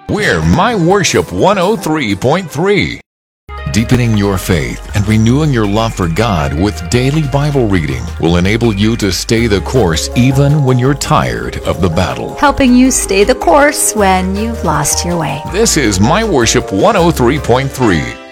We're My Worship 103.3. Deepening your faith and renewing your love for God with daily Bible reading will enable you to stay the course even when you're tired of the battle. Helping you stay the course when you've lost your way. This is My Worship 103.3.